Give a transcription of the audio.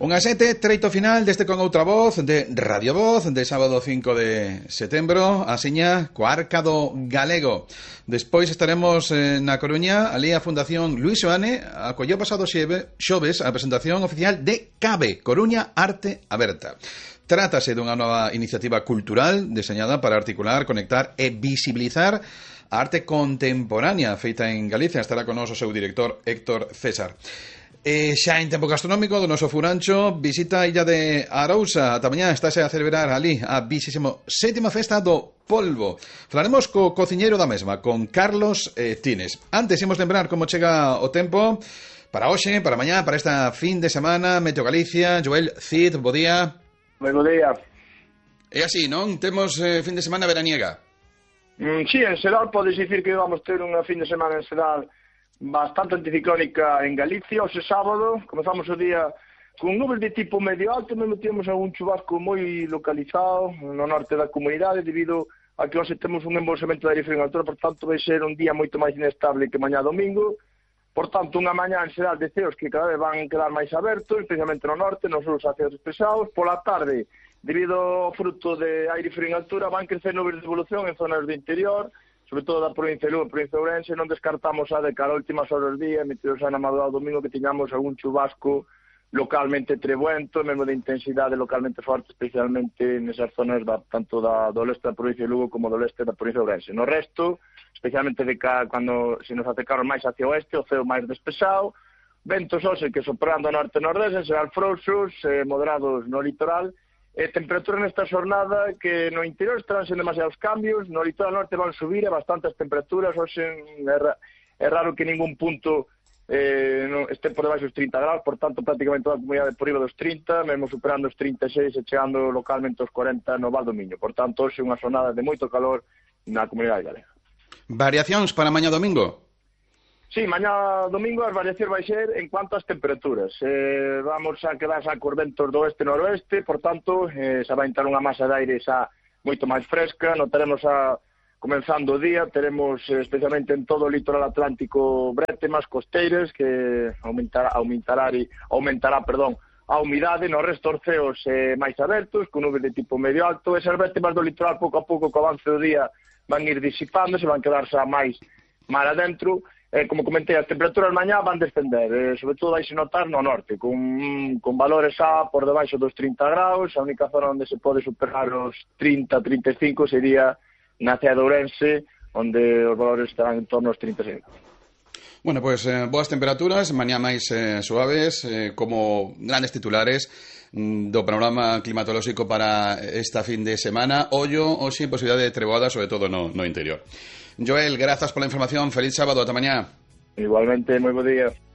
Unha sete, treito final deste con outra voz de Radio Voz de sábado 5 de setembro, asiña coa Arca do Galego. Despois estaremos na Coruña, ali a Fundación Luís Seoane acolleu pasado xoves a presentación oficial de CABE, Coruña Arte Aberta. Trátase dunha nova iniciativa cultural deseñada para articular, conectar e visibilizar a arte contemporánea feita en Galicia. Estará con nos o seu director Héctor César. Xa en tempo gastronómico do noso furancho, visita a illa de Arousa. Ata mañá estáse a celebrar ali a 27ª festa do polvo. Falaremos co cociñeiro da mesma, con Carlos Tines. Antes imos lembrar como chega o tempo para hoxe, para mañá, para esta fin de semana. Meteo Galicia, Joel Cid, bo día. Bo día. É así, non? Temos fin de semana veraniega. Sí, en Sedal podes dicir que vamos ter unha fin de semana en Sedal bastante anticiclónica en Galicia. Hoxe sábado comezamos o día con nubes de tipo medio alto, mesmo temos algún chubasco moi localizado no norte da comunidade debido a que hoxe temos un embolsamento de aire frío en altura, por tanto vai ser un día moito máis inestable que mañá domingo. Por tanto, unha mañá en Sedal de ceos que cada vez van quedar máis abertos, especialmente no norte, nos sur hacia os despesados. Pola tarde, debido ao fruto de aire frío en altura, van crecer nubes de evolución en zonas do interior, sobre todo da provincia de Lugo, provincia de Ourense. Non descartamos a de cara a últimas horas do día, metidos na madrugada do domingo, que tiñamos algún chubasco localmente trebuento, mesmo de intensidade localmente forte, especialmente nesas zonas tanto do leste da provincia de Lugo como do leste da provincia de Ourense. No resto, especialmente cando se nos acercaron máis hacia o oeste, o ceo máis despexado, ventos hoxe que soprando norte e nordeste, serán frouxos, moderados no litoral, e temperatura nesta xornada que no interior estarán sendo demasiados cambios, no litoral norte van subir bastantes temperaturas. Hoxe é raro que ningún punto este por debaixo dos 30 graus, por tanto prácticamente toda a comunidade por riba dos 30, mesmo superando os 36 e chegando localmente aos 40 no Val do Miño. Por tanto, hoxe unha xornada de moito calor na comunidade galega. Variacións para mañá domingo? Sí, mañá domingo as variacións vai ser en cuanto ás temperaturas. Vamos a quedar xa cos ventos do oeste-noroeste, por tanto, xa vai entrar unha masa de aire xa moito máis fresca. Notaremos comenzando o día, teremos especialmente en todo o litoral atlántico brétemas costeiras que aumentará a humidade. No resto os ceos máis abertos, con nubes de tipo medio alto. Esas brétemas do litoral pouco a pouco co avance do día van ir disipándose, van quedar xa máis mar adentro. Como comentei, as temperaturas mañá van descender, sobre todo vai se notar no norte, con valores xa por debaixo dos 30 graus. A única zona onde se pode superar os 30-35 sería na cidade de Ourense, onde os valores estarán en torno aos 36. Bueno, pois boas temperaturas, mañá máis suaves, como grandes titulares do panorama climatolóxico para esta fin de semana. Ollo, hoxe, posibilidade de treboada, sobre todo no interior. Joel, grazas pola información, feliz sábado, ata mañá. Igualmente, moi bo día.